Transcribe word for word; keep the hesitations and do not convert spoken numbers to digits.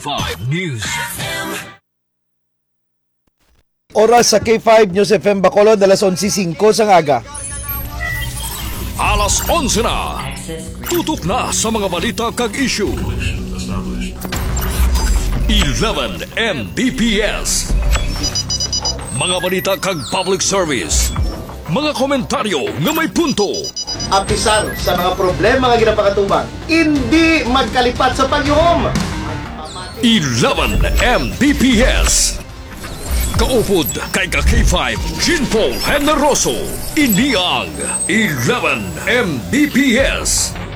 five News. Oras sa K five News F M Bacolod, alas onse singko sa ngaga. Alas onse na. Tutok na sa mga balita kag issue. eleven M B P S. Mga balita kag public service. Mga komentaryo nga may punto. Apisan sa mga problema nga ginapakatubang, hindi magkalipat sa pagyuhom. eleven M B P S. Kaupod kay ka K five Jinpol Generoso. Iniang eleven M B P S.